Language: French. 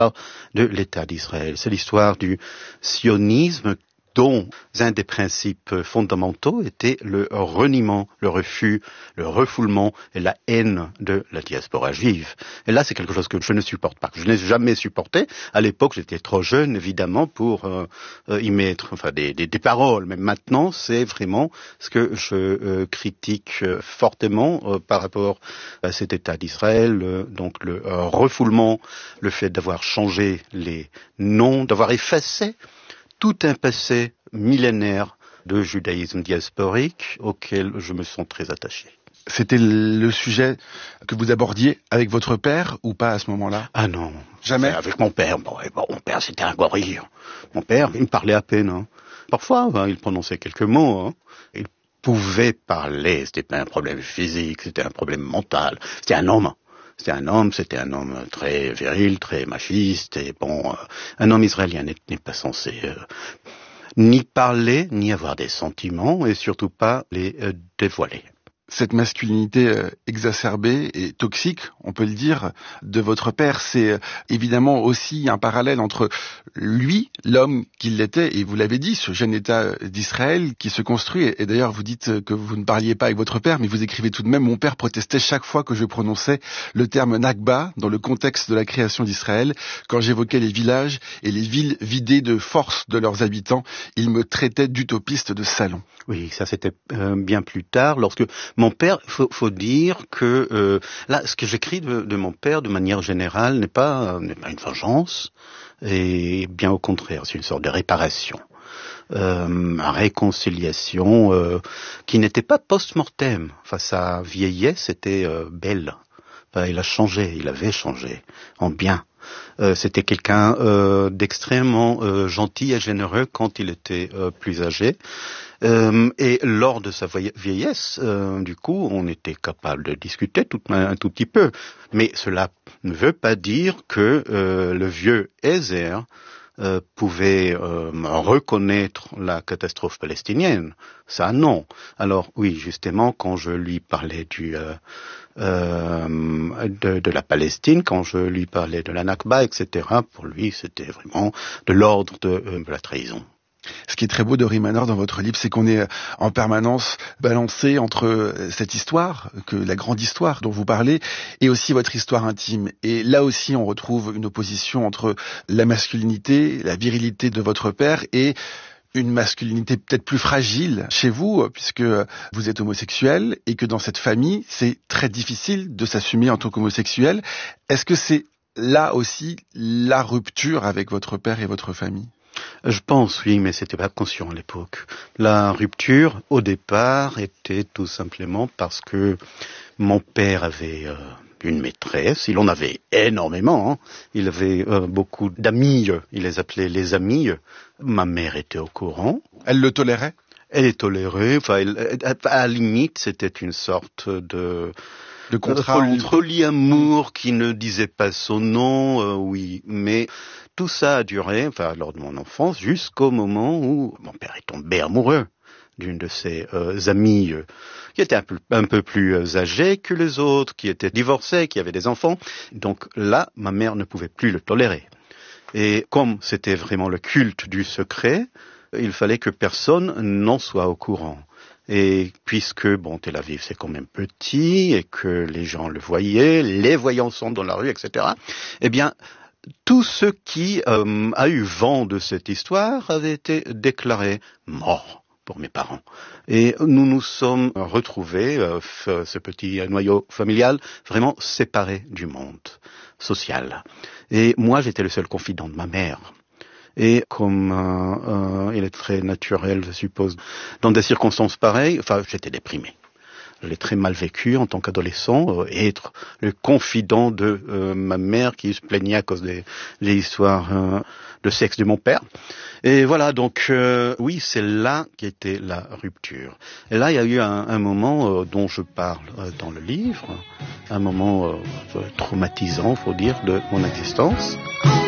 de l'État d'Israël. C'est l'histoire du sionisme dont un des principes fondamentaux était le reniement, le refus, le refoulement et la haine de la diaspora juive. Et là, c'est quelque chose que je ne supporte pas, que je n'ai jamais supporté. À l'époque, j'étais trop jeune, évidemment, pour y mettre des paroles. Mais maintenant, c'est vraiment ce que je critique fortement par rapport à cet État d'Israël. Donc le refoulement, le fait d'avoir changé les noms, d'avoir effacé tout un passé millénaire de judaïsme diasporique auquel je me sens très attaché. C'était le sujet que vous abordiez avec votre père ou pas à ce moment-là? Ah non. Jamais? Avec mon père. Bon, mon père, c'était un gorille. Mon père, il me parlait à peine. Hein. Parfois, il prononçait quelques mots. Hein. Il pouvait parler. C'était pas un problème physique, c'était un problème mental. C'était un homme. C'était un homme très viril, très machiste, et bon, un homme israélien n'est pas censé ni parler, ni avoir des sentiments, et surtout pas les dévoiler. Cette masculinité exacerbée et toxique, on peut le dire, de votre père, c'est évidemment aussi un parallèle entre lui, l'homme qu'il était, et vous l'avez dit, ce jeune État d'Israël qui se construit. Et d'ailleurs, vous dites que vous ne parliez pas avec votre père, mais vous écrivez tout de même « Mon père protestait chaque fois que je prononçais le terme Nakba dans le contexte de la création d'Israël. Quand j'évoquais les villages et les villes vidées de force de leurs habitants, il me traitait d'utopiste de salon. » Oui, ça c'était bien plus tard, lorsque mon père, faut dire que là, ce que j'écris de mon père, de manière générale, n'est pas une vengeance, et bien au contraire, c'est une sorte de réparation, réconciliation qui n'était pas post-mortem. Enfin, sa vieillesse était belle. Enfin, il avait changé en bien. C'était quelqu'un d'extrêmement gentil et généreux quand il était plus âgé. Et lors de sa vieillesse, du coup, on était capable de discuter un tout petit peu. Mais cela ne veut pas dire que le vieux Ezer pouvait reconnaître la catastrophe palestinienne. Ça, non. Alors, oui, justement, quand je lui parlais de la Palestine, quand je lui parlais de la Nakba, etc., pour lui, c'était vraiment de l'ordre de la trahison. Ce qui est très beau de Manor dans votre livre, c'est qu'on est en permanence balancé entre cette histoire, la grande histoire dont vous parlez, et aussi votre histoire intime. Et là aussi, on retrouve une opposition entre la masculinité, la virilité de votre père et une masculinité peut-être plus fragile chez vous, puisque vous êtes homosexuel et que dans cette famille, c'est très difficile de s'assumer en tant qu'homosexuel. Est-ce que c'est là aussi la rupture avec votre père et votre famille ? Je pense, oui, mais c'était pas conscient à l'époque. La rupture, au départ, était tout simplement parce que mon père avait une maîtresse. Il en avait énormément. Hein. Il avait beaucoup d'amis. Il les appelait les amis. Ma mère était au courant. Elle le tolérait ? Elle est tolérée. Enfin, à la limite, c'était une sorte de contrat polyamour qui ne disait pas son nom, oui, mais tout ça a duré, lors de mon enfance, jusqu'au moment où mon père est tombé amoureux d'une de ses amies qui était un peu plus âgée que les autres, qui était divorcée, qui avait des enfants. Donc là, ma mère ne pouvait plus le tolérer. Et comme c'était vraiment le culte du secret, il fallait que personne n'en soit au courant. Et puisque, Tel Aviv, c'est quand même petit, et que les gens le voyaient, les voyaient ensemble dans la rue, etc., eh bien, tout ce qui a eu vent de cette histoire avait été déclaré mort pour mes parents. Et nous nous sommes retrouvés, ce petit noyau familial, vraiment séparés du monde social. Et moi, j'étais le seul confident de ma mère. Et comme il est très naturel, je suppose, dans des circonstances pareilles, j'étais déprimé. Je l'ai très mal vécu en tant qu'adolescent, être le confident de ma mère qui se plaignait à cause des histoires de sexe de mon père. Et voilà, donc oui, c'est là qu'était la rupture. Et là, il y a eu un moment dont je parle dans le livre, un moment traumatisant, faut dire, de mon existence.